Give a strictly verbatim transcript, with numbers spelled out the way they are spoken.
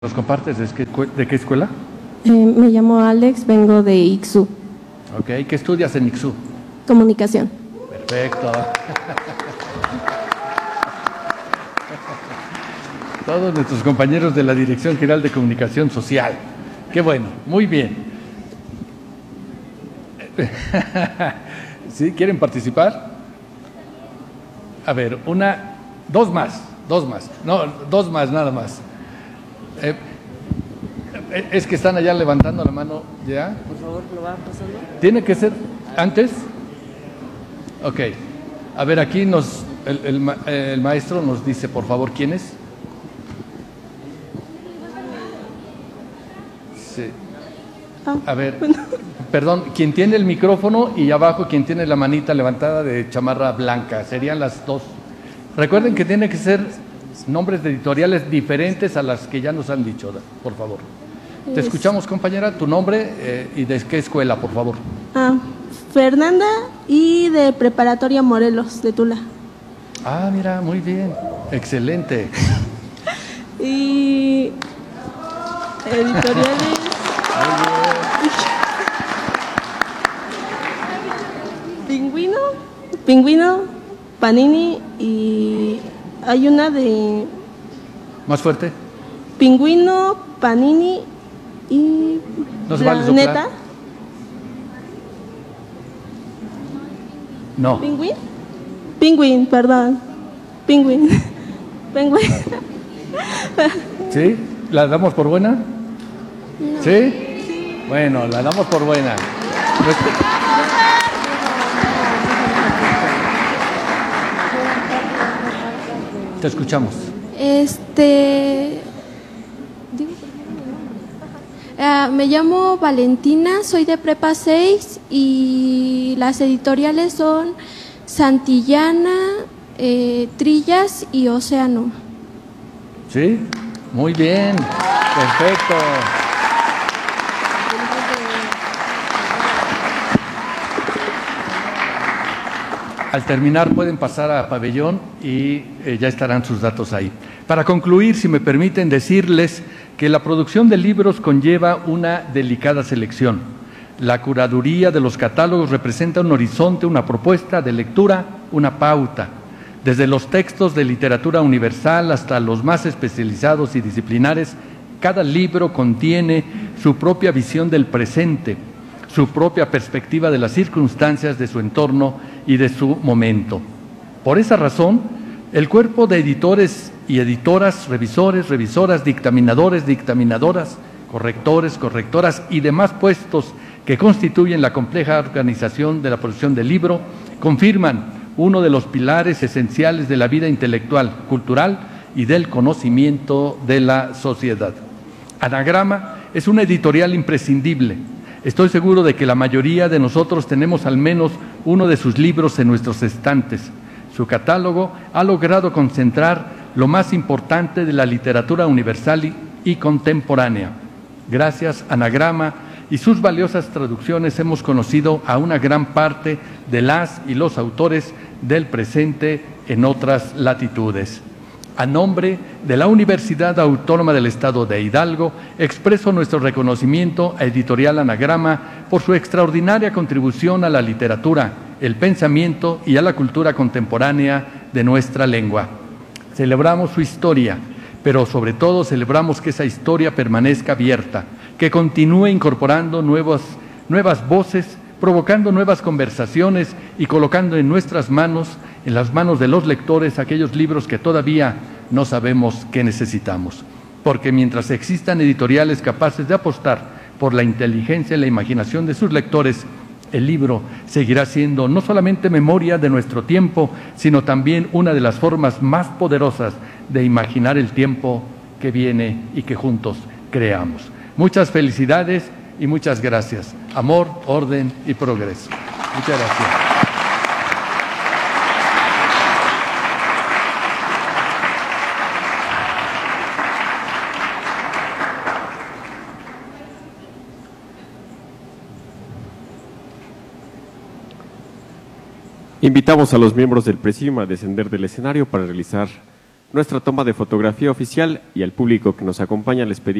¿Nos compartes de qué, de qué escuela? Eh, me llamo Alex, vengo de I X U. Ok, ¿qué estudias en I X U? Comunicación. Perfecto. Todos nuestros compañeros de la Dirección General de Comunicación Social. Qué bueno, muy bien. ¿Sí? ¿Quieren participar? A ver, una, dos más, dos más, no, dos más nada más. Eh, es que están allá levantando la mano, ¿ya? Por favor, ¿lo va pasando? ¿Tiene que ser antes? Ok. A ver, aquí nos, el, el, el maestro nos dice, por favor, ¿quién es? Sí. A ver, perdón, quien tiene el micrófono y abajo quien tiene la manita levantada de chamarra blanca, serían las dos. Recuerden que tiene que ser nombres de editoriales diferentes a las que ya nos han dicho, por favor. Te escuchamos, compañera, tu nombre eh, y de qué escuela, por favor. Ah, Fernanda, y de Preparatoria Morelos, de Tula. Ah, mira, muy bien, excelente. Y editoriales. Pingüino, Pingüino, Panini, y hay una de ¿Más fuerte? Pingüino, Panini y ¿No se vale soplar? Planeta. No. ¿Pingüín? Pingüín, perdón. Pingüín. Pingüín. ¿Sí? ¿La damos por buena? No. ¿Sí? Sí. Bueno, la damos por buena. Te escuchamos. Este. Uh, me llamo Valentina, soy de Prepa seis y las editoriales son Santillana, eh, Trillas y Océano. ¿Sí? Muy bien. Perfecto. Al terminar pueden pasar a pabellón y eh, ya estarán sus datos ahí. Para concluir, si me permiten decirles que la producción de libros conlleva una delicada selección. La curaduría de los catálogos representa un horizonte, una propuesta de lectura, una pauta. Desde los textos de literatura universal hasta los más especializados y disciplinares, cada libro contiene su propia visión del presente, su propia perspectiva de las circunstancias de su entorno y de su momento. Por esa razón, el cuerpo de editores y editoras, revisores, revisoras, dictaminadores, dictaminadoras, correctores, correctoras y demás puestos que constituyen la compleja organización de la producción del libro, confirman uno de los pilares esenciales de la vida intelectual, cultural y del conocimiento de la sociedad. Anagrama es una editorial imprescindible. Estoy seguro de que la mayoría de nosotros tenemos al menos uno de sus libros en nuestros estantes. Su catálogo ha logrado concentrar lo más importante de la literatura universal y contemporánea. Gracias a Anagrama y sus valiosas traducciones hemos conocido a una gran parte de las y los autores del presente en otras latitudes. A nombre de la Universidad Autónoma del Estado de Hidalgo, expreso nuestro reconocimiento a Editorial Anagrama por su extraordinaria contribución a la literatura, el pensamiento y a la cultura contemporánea de nuestra lengua. Celebramos su historia, pero sobre todo celebramos que esa historia permanezca abierta, que continúe incorporando nuevas, nuevas voces, provocando nuevas conversaciones y colocando en nuestras manos, en las manos de los lectores, aquellos libros que todavía no sabemos que necesitamos. Porque mientras existan editoriales capaces de apostar por la inteligencia y la imaginación de sus lectores, el libro seguirá siendo no solamente memoria de nuestro tiempo, sino también una de las formas más poderosas de imaginar el tiempo que viene y que juntos creamos. Muchas felicidades y muchas gracias. Amor, orden y progreso. Muchas gracias. Invitamos a los miembros del Presidium a descender del escenario para realizar nuestra toma de fotografía oficial y al público que nos acompaña les pedimos